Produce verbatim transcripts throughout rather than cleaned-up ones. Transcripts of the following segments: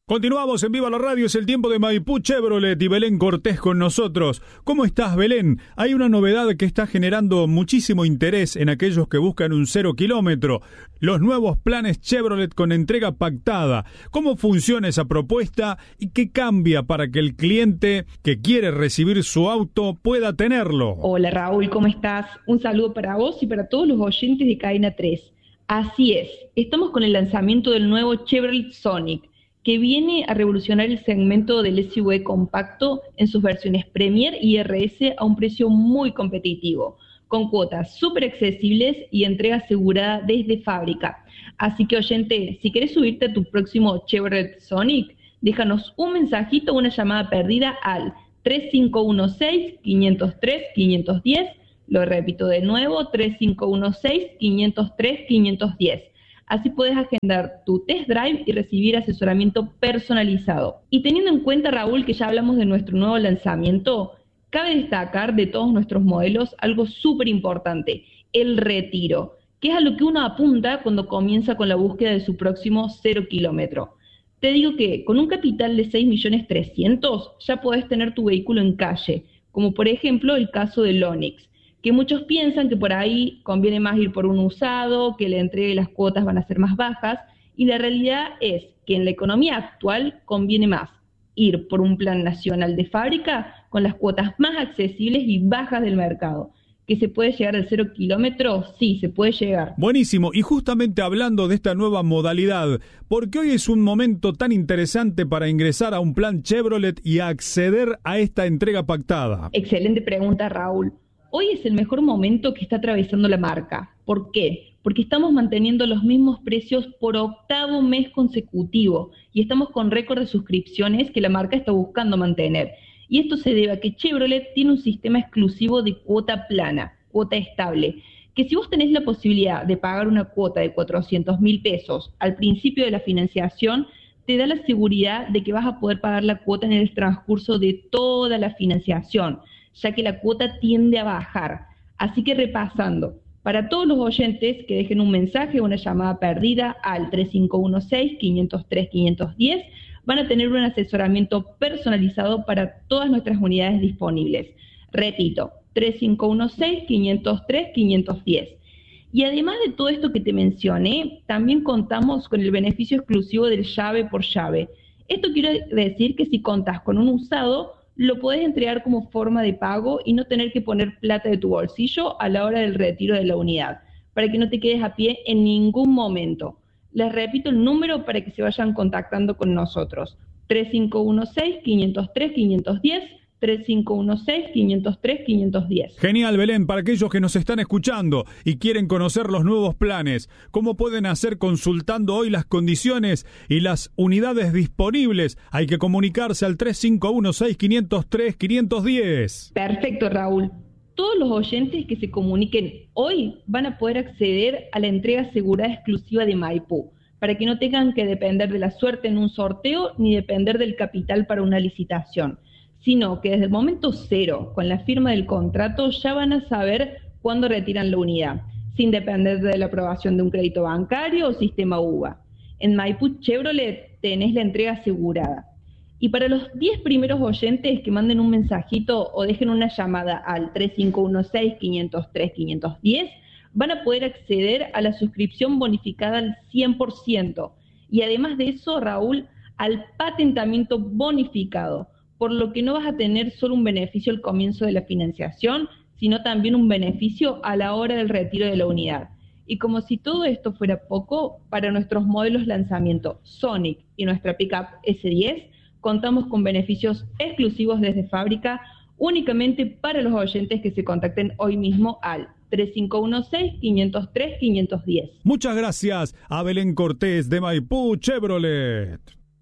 Continuamos en Viva la Radio, es el tiempo de Maipú Chevrolet y Belén Cortés con nosotros. ¿Cómo estás, Belén? Hay una novedad que está generando muchísimo interés en aquellos que buscan un cero kilómetro. Los nuevos planes Chevrolet con entrega pactada. ¿Cómo funciona esa propuesta y qué cambia para que el cliente que quiere recibir su auto pueda tenerlo? Hola Raúl, ¿cómo estás? Un saludo para vos y para todos los oyentes de Cadena tres. Así es, estamos con el lanzamiento del nuevo Chevrolet Sonic, que viene a revolucionar el segmento del S U V compacto en sus versiones Premier y R S a un precio muy competitivo, con cuotas súper accesibles y entrega asegurada desde fábrica. Así que, oyente, si querés subirte a tu próximo Chevrolet Sonic, déjanos un mensajito o una llamada perdida al tres cinco uno seis, cinco cero tres, cinco uno cero. Lo repito de nuevo, tres cinco uno seis, cinco cero tres, cinco uno cero. Así puedes agendar tu test drive y recibir asesoramiento personalizado. Y teniendo en cuenta, Raúl, que ya hablamos de nuestro nuevo lanzamiento, cabe destacar de todos nuestros modelos algo súper importante, el retiro, que es a lo que uno apunta cuando comienza con la búsqueda de su próximo cero kilómetro. Te digo que con un capital de seis millones trescientos ya podés tener tu vehículo en calle, como por ejemplo el caso del Onix, que muchos piensan que por ahí conviene más ir por un usado, que la entrega y las cuotas van a ser más bajas, y la realidad es que en la economía actual conviene más ir por un plan nacional de fábrica con las cuotas más accesibles y bajas del mercado. ¿Que se puede llegar al cero kilómetros? Sí, se puede llegar. Buenísimo, y justamente hablando de esta nueva modalidad, porque hoy es un momento tan interesante para ingresar a un plan Chevrolet y acceder a esta entrega pactada. Excelente pregunta, Raúl. Hoy es el mejor momento que está atravesando la marca. ¿Por qué? Porque estamos manteniendo los mismos precios por octavo mes consecutivo y estamos con récord de suscripciones que la marca está buscando mantener. Y esto se debe a que Chevrolet tiene un sistema exclusivo de cuota plana, cuota estable, que si vos tenés la posibilidad de pagar una cuota de cuatrocientos mil pesos al principio de la financiación, te da la seguridad de que vas a poder pagar la cuota en el transcurso de toda la financiación, ya que la cuota tiende a bajar. Así que repasando, para todos los oyentes que dejen un mensaje o una llamada perdida al tres cinco uno seis, cinco cero tres, cinco uno cero, van a tener un asesoramiento personalizado para todas nuestras unidades disponibles. Repito, tres cinco uno seis, cinco cero tres, cinco uno cero. Y además de todo esto que te mencioné, también contamos con el beneficio exclusivo del llave por llave. Esto quiere decir que si contás con un usado, lo podés entregar como forma de pago y no tener que poner plata de tu bolsillo a la hora del retiro de la unidad, para que no te quedes a pie en ningún momento. Les repito el número para que se vayan contactando con nosotros. tres cinco uno seis, cinco cero tres, cinco uno cero, tres cinco uno seis, cinco cero tres, cinco uno cero. Genial, Belén. Para aquellos que nos están escuchando y quieren conocer los nuevos planes, ¿cómo pueden hacer consultando hoy las condiciones y las unidades disponibles? Hay que comunicarse al tres cinco uno seis, cinco cero tres, cinco uno cero. Perfecto, Raúl. Todos los oyentes que se comuniquen hoy van a poder acceder a la entrega asegurada exclusiva de Maipú, para que no tengan que depender de la suerte en un sorteo ni depender del capital para una licitación, sino que desde el momento cero, con la firma del contrato, ya van a saber cuándo retiran la unidad, sin depender de la aprobación de un crédito bancario o sistema U V A. En Maipú Chevrolet tenés la entrega asegurada. Y para los diez primeros oyentes que manden un mensajito o dejen una llamada al tres cinco uno seis, cinco cero tres, cinco uno cero, van a poder acceder a la suscripción bonificada al cien por ciento. Y además de eso, Raúl, al patentamiento bonificado, por lo que no vas a tener solo un beneficio al comienzo de la financiación, sino también un beneficio a la hora del retiro de la unidad. Y como si todo esto fuera poco, para nuestros modelos lanzamiento Sonic y nuestra pickup ese diez, contamos con beneficios exclusivos desde fábrica únicamente para los oyentes que se contacten hoy mismo al tres cinco uno seis, cinco cero tres, cinco uno cero. Muchas gracias a Belén Cortés de Maipú Chevrolet.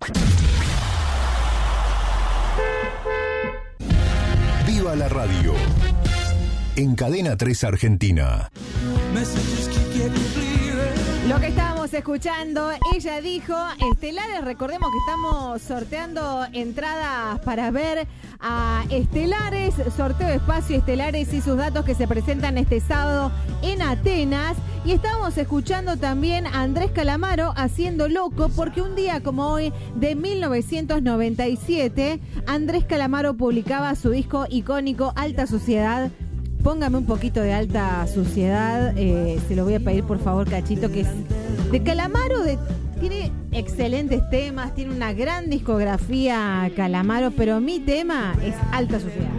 Viva la radio en Cadena tres Argentina. Messages keep getting clearer. Lo que estábamos escuchando, ella dijo, Estelares, recordemos que estamos sorteando entradas para ver a Estelares, sorteo de espacio Estelares y sus datos que se presentan este sábado en Atenas. Y estábamos escuchando también a Andrés Calamaro haciendo Loco, porque un día como hoy de mil novecientos noventa y siete, Andrés Calamaro publicaba su disco icónico Alta Suciedad. Póngame un poquito de Alta Suciedad, eh, se lo voy a pedir por favor, Cachito, que es de Calamaro, de, tiene excelentes temas, tiene una gran discografía Calamaro, pero mi tema es Alta Suciedad.